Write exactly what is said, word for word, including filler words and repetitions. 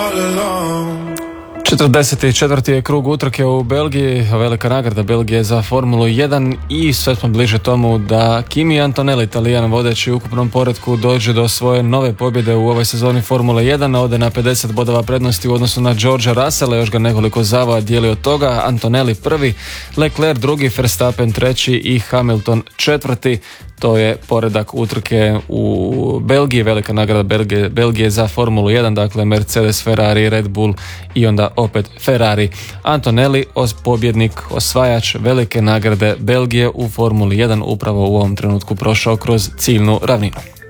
četrdeset četvrti je krug utrke u Belgiji, velika nagrada Belgije za Formulu jedan i sve smo bliže tomu da Kimi Antonelli, Italijan vodeći u ukupnom poretku, dođe do svoje nove pobjede u ovoj sezoni Formule jedan, ode na pedeset bodova prednosti u odnosu na Georgea Russella, još ga nekoliko zavoja dijeli od toga. Antonelli prvi, Leclerc drugi, Verstappen treći i Hamilton četvrti. To je poredak utrke u Belgiji, velika nagrada Belgije, Belgije za Formulu jedan, dakle Mercedes, Ferrari, Red Bull i onda opet Ferrari. Antonelli, os pobjednik, osvajač velike nagrade Belgije u Formuli jedan, upravo u ovom trenutku prošao kroz ciljnu ravninu.